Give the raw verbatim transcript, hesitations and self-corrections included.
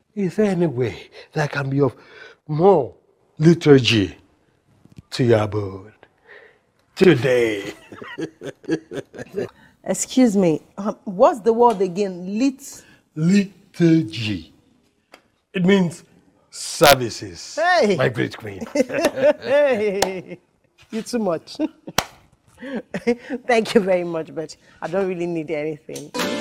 Is there any way that can be of more liturgy to your abode today? Excuse me, um, what's the word again? Lit? Liturgy. It means services, Hey! my great queen. Hey! You too much. Thank you very much, but I don't really need anything.